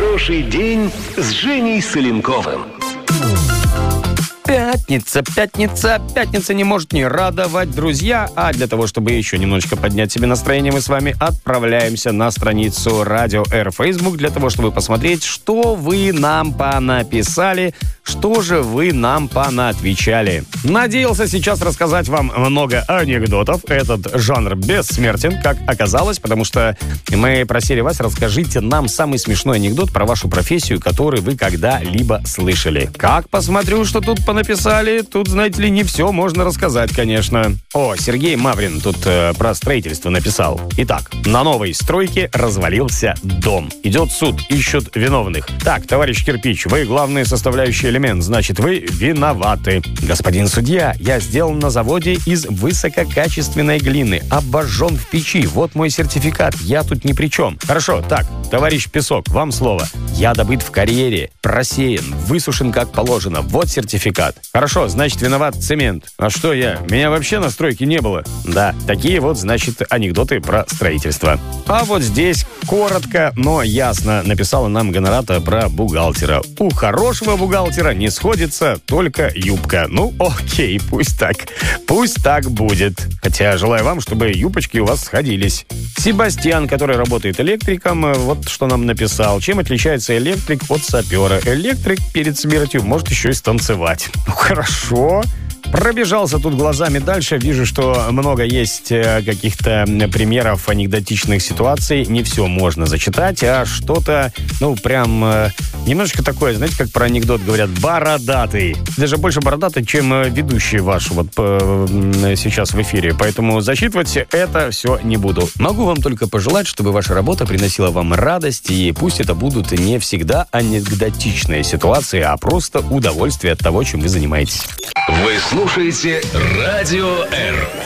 Хороший день с Женей Соленковым. Пятница не может не радовать, друзья. А для того, чтобы еще немножечко поднять себе настроение, мы с вами отправляемся на страницу Радио Р Facebook для того, чтобы посмотреть, что вы нам понаписали, что же вы нам понаотвечали. Надеялся сейчас рассказать вам много анекдотов. Этот жанр бессмертен, как оказалось, потому что мы просили вас, расскажите нам самый смешной анекдот про вашу профессию, который вы когда-либо слышали. Как посмотрю, что тут понаписали, тут, знаете ли, не все можно рассказать, конечно. О, Сергей Маврин тут про строительство написал. Итак, на новой стройке развалился дом. Идет суд, ищут виновных. Так, товарищ Кирпич, вы главный составляющий элемент, значит, вы виноваты. Господин судья, я сделан на заводе из высококачественной глины, обожжен в печи, вот мой сертификат, я тут ни при чем. Хорошо, так, товарищ Песок, вам слово. Я добыт в карьере, просеян, высушен как положено, вот сертификат. Хорошо, значит, виноват цемент. А что я? Меня вообще на стройке не было. Да, такие вот, значит, анекдоты про строительство. А вот здесь коротко, но ясно написала нам гонората про бухгалтера. У хорошего бухгалтера не сходится только юбка. Ну, окей, пусть так будет. Хотя желаю вам, чтобы юбочки у вас сходились. Себастьян, который работает электриком, вот что нам написал. Чем отличается электрик от сапера? Электрик перед смертью может еще и станцевать. Ну, хорошо. Пробежался тут глазами дальше. Вижу, что много есть каких-то примеров анекдотичных ситуаций. Не все можно зачитать, а что-то, ну, прям немножечко такое, знаете, как про анекдот говорят, бородатый. Даже больше бородатый, чем ведущий ваш вот сейчас в эфире. Поэтому зачитывать это все не буду. Могу вам только пожелать, чтобы ваша работа приносила вам радость, и пусть это будут не всегда анекдотичные ситуации, а просто удовольствие от того, чем вы занимаетесь. Вы слушаете Радио Р.